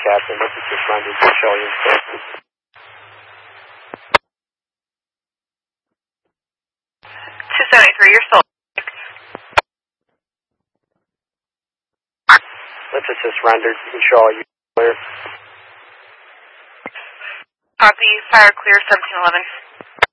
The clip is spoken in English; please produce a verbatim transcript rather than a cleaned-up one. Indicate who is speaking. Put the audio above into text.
Speaker 1: Captain. Let's assist rendered to show you.
Speaker 2: two seventy-three, you're sold.
Speaker 1: Let's assist rendered to show you. Clear.
Speaker 2: Copy, fire clear, seventeen eleven.